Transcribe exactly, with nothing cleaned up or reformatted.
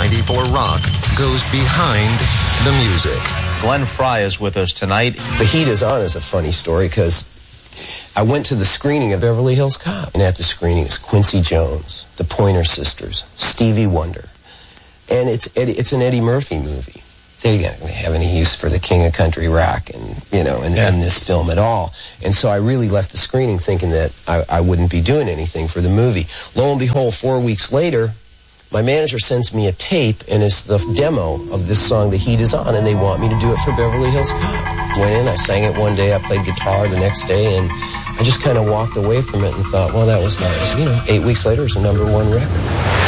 ninety-four Rock goes behind the music. Glenn Frey is with us tonight. The Heat Is On is a funny story because I went to the screening of Beverly Hills Cop, and at the screening is Quincy Jones, the Pointer Sisters, Stevie Wonder, and it's it's an Eddie Murphy movie. They didn't have any use for the King of Country Rock and, you know, in, yeah. in this film at all. And so I really left the screening thinking that I, I wouldn't be doing anything for the movie. Lo and behold, four weeks later, my manager sends me a tape, and it's the demo of this song, The Heat Is On, and they want me to do it for Beverly Hills Cop. Went in, I sang it one day, I played guitar the next day, and I just kind of walked away from it and thought, well, that was nice. You know, eight weeks later, it's a number one record.